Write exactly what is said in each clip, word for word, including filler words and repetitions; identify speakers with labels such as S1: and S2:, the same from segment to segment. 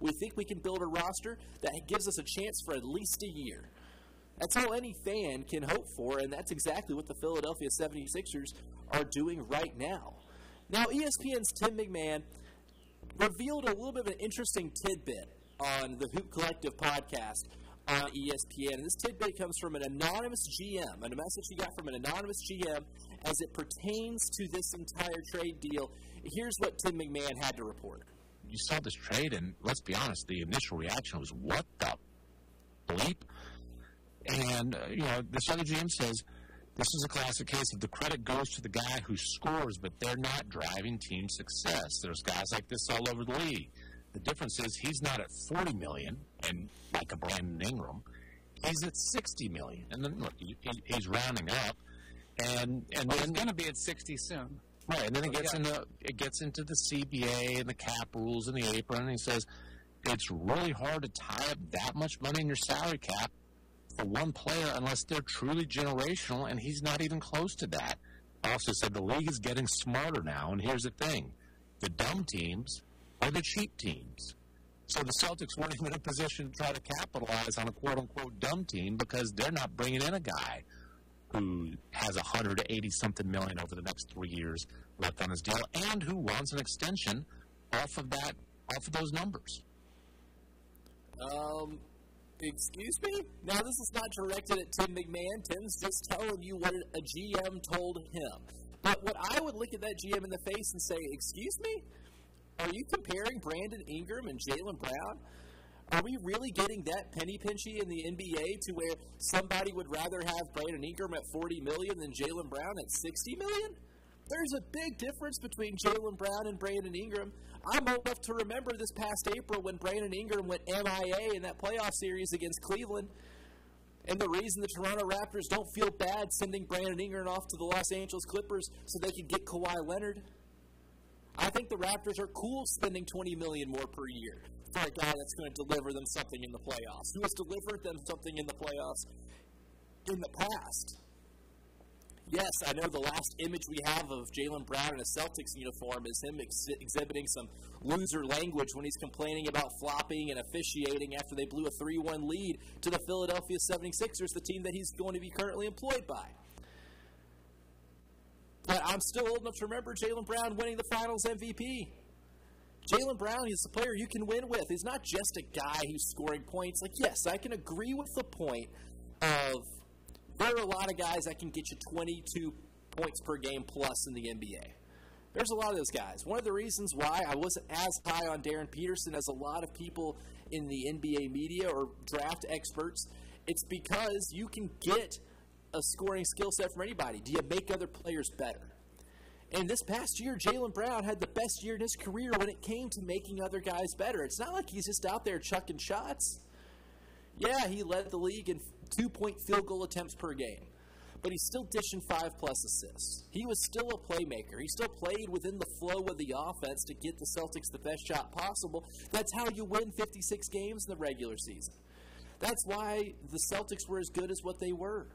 S1: We think we can build a roster that gives us a chance for at least a year. That's all any fan can hope for, and that's exactly what the Philadelphia seventy-sixers are doing right now. Now, E S P N's Tim McMahon revealed a little bit of an interesting tidbit on the Hoop Collective podcast on E S P N. And this tidbit comes from an anonymous G M, and a message he got from an anonymous G M as it pertains to this entire trade deal. Here's what Tim McMahon had to report.
S2: You saw this trade, and let's be honest, the initial reaction was, what the bleep? And, uh, you know, this other G M says, this is a classic case of the credit goes to the guy who scores, but they're not driving team success. There's guys like this all over the league. The difference is he's not at forty million dollars, and like a Brandon Ingram, he's at sixty million dollars. And then, look, he, he's rounding up. And, and
S3: well,
S2: then,
S3: he's going to be at sixty soon.
S2: Right, and then it
S3: oh,
S2: gets,
S3: yeah.
S2: into, it gets into the C B A and the cap rules and the apron, and he says, it's really hard to tie up that much money in your salary cap for one player unless they're truly generational, and he's not even close to that. Also said the league is getting smarter now, and here's the thing. The dumb teams are the cheap teams. So the Celtics weren't even in a position to try to capitalize on a quote-unquote dumb team because they're not bringing in a guy who has one hundred eighty something million over the next three years left on his deal and who wants an extension off of that, off of those numbers.
S1: Um... Excuse me? Now, this is not directed at Tim McMahon. Tim's just telling you what a G M told him. But what I would look at that G M in the face and say, excuse me? Are you comparing Brandon Ingram and Jaylen Brown? Are we really getting that penny pinchy in the N B A to where somebody would rather have Brandon Ingram at forty million dollars than Jaylen Brown at sixty million dollars? There's a big difference between Jaylen Brown and Brandon Ingram. I'm old enough to remember this past April when Brandon Ingram went M I A in that playoff series against Cleveland. And the reason the Toronto Raptors don't feel bad sending Brandon Ingram off to the Los Angeles Clippers so they could get Kawhi Leonard. I think the Raptors are cool spending twenty million dollars more per year for a guy that's going to deliver them something in the playoffs, who has delivered them something in the playoffs in the past. Yes, I know the last image we have of Jaylen Brown in a Celtics uniform is him ex- exhibiting some loser language when he's complaining about flopping and officiating after they blew a three one lead to the Philadelphia seventy-sixers, the team that he's going to be currently employed by. But I'm still old enough to remember Jaylen Brown winning the Finals M V P. Jaylen Brown is a player you can win with. He's not just a guy who's scoring points. Like, yes, I can agree with the point of there are a lot of guys that can get you twenty-two points per game plus in the N B A. There's a lot of those guys. One of the reasons why I wasn't as high on Darren Peterson as a lot of people in the N B A media or draft experts, it's because you can get a scoring skill set from anybody. Do you make other players better? And this past year, Jaylen Brown had the best year in his career when it came to making other guys better. It's not like he's just out there chucking shots. Yeah, he led the league in two-point field goal attempts per game. But he's still dishing five-plus assists. He was still a playmaker. He still played within the flow of the offense to get the Celtics the best shot possible. That's how you win fifty-six games in the regular season. That's why the Celtics were as good as what they were.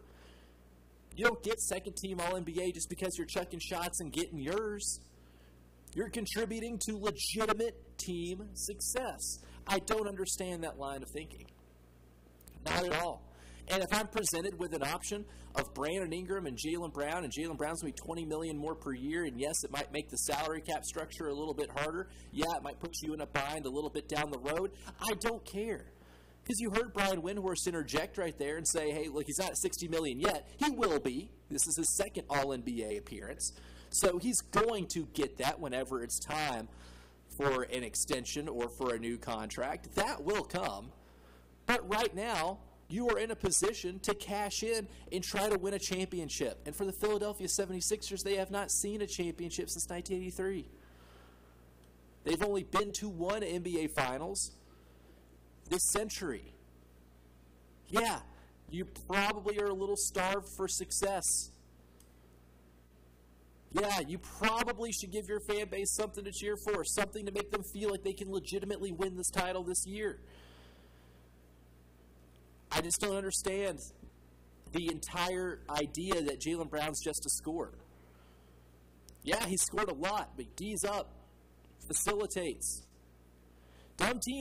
S1: You don't get second-team All N B A just because you're chucking shots and getting yours. You're contributing to legitimate team success. I don't understand that line of thinking. Not at all. And if I'm presented with an option of Brandon Ingram and Jaylen Brown, and Jaylen Brown's going to be twenty million dollars more per year, and yes, it might make the salary cap structure a little bit harder. Yeah, it might put you in a bind a little bit down the road. I don't care. Because you heard Brian Windhorst interject right there and say, hey, look, he's not at sixty million dollars yet. He will be. This is his second All N B A appearance. So he's going to get that whenever it's time for an extension or for a new contract. That will come. But right now, you are in a position to cash in and try to win a championship. And for the Philadelphia seventy-sixers, they have not seen a championship since nineteen eighty-three. They've only been to one N B A Finals this century. Yeah, you probably are a little starved for success. Yeah, you probably should give your fan base something to cheer for, something to make them feel like they can legitimately win this title this year. I just don't understand the entire idea that Jaylen Brown's just a scorer. Yeah, he scored a lot, but D's up, facilitates. Dumb teams